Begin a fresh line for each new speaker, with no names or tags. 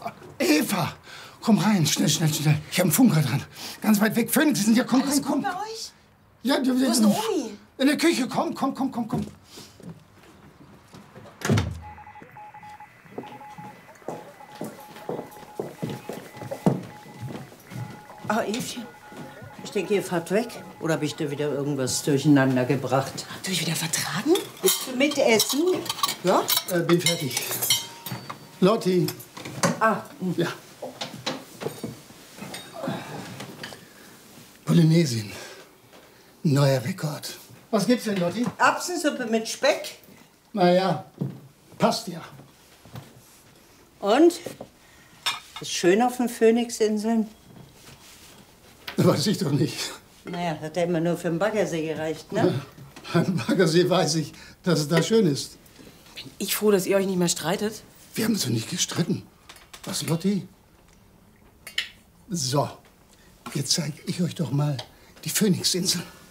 Eva, komm rein, schnell, schnell, schnell. Ich habe einen Funker dran. Ganz weit weg. Phoenix sind ja, komm,
Alles
komm,
gut
komm.
bei euch?
Ja,
Wo ist denn Omi?
In der Küche, komm, komm, komm, komm, komm.
Ah, Evchen, ich denke, ihr fahrt weg. Oder habe ich da wieder irgendwas durcheinander gebracht?
Habt ihr euch wieder vertragen?
Willst du mitessen? Ja?
Bin fertig. Lotti.
Ah,
Ja. Polynesien. Neuer Rekord. Was gibt's denn, Lotti?
Erbsensuppe mit Speck.
Na ja, passt ja.
Und? Ist schön auf den Phoenixinseln?
Weiß ich doch nicht.
Naja, hat ja immer nur für den Baggersee gereicht, ne?
Beim Baggersee weiß ich, dass es da schön ist.
Bin ich froh, dass ihr euch nicht mehr streitet.
Wir haben uns doch nicht gestritten. Was, Lotti? So, jetzt zeige ich euch doch mal die Phoenixinseln.